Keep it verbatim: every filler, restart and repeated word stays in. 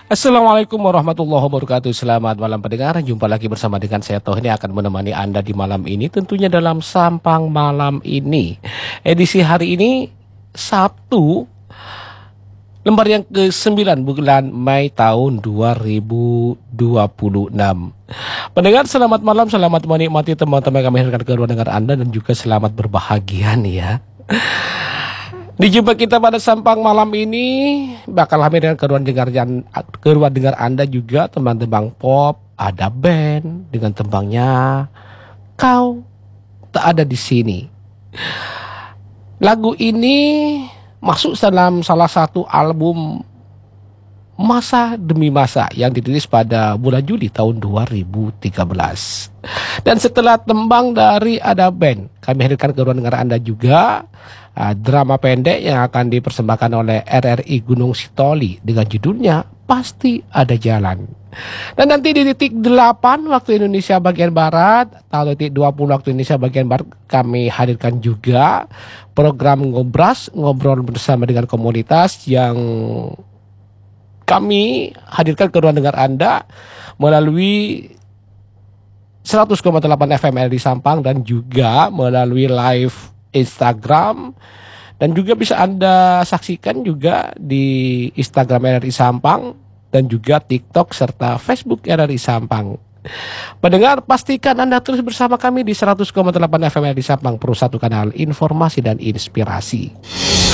Assalamualaikum warahmatullahi wabarakatuh. Selamat malam pendengar. Jumpa lagi bersama dengan saya Toh ini akan menemani Anda di malam ini, tentunya dalam Sampang Malam ini. Edisi hari ini Sabtu, lembar yang ke sembilan bulan Mei tahun dua ribu dua puluh enam. Pendengar, selamat malam, selamat menikmati teman-teman kami hadirkan ke ruang dengar Anda, dan juga selamat berbahagia nih ya. Di jumpa kita pada Sampang malam ini bakal hadir dengan keruan dengar keruan dengar Anda juga tembang-tembang pop, ada band dengan tembangnya Kau Tak Ada di Sini. Lagu ini masuk dalam salah satu album Masa Demi Masa yang dirilis pada bulan Juli tahun dua ribu tiga belas. Dan setelah tembang dari Ada Band, kami hadirkan keruan dengar Anda juga Uh, drama pendek yang akan dipersembahkan oleh R R I Gunung Sitoli dengan judulnya Pasti Ada Jalan. Dan nanti di titik delapan waktu Indonesia bagian Barat atau titik dua puluh waktu Indonesia bagian Barat, kami hadirkan juga program Ngobras, ngobrol bersama dengan komunitas, yang kami hadirkan ke ruang dengar Anda melalui seratus koma delapan F M R R I Sampang dan juga melalui live Instagram, dan juga bisa Anda saksikan juga di Instagram R R I Sampang dan juga TikTok serta Facebook R R I Sampang. Pendengar, pastikan Anda terus bersama kami di seratus koma delapan F M R R I Sampang, Pro satu kanal informasi dan inspirasi.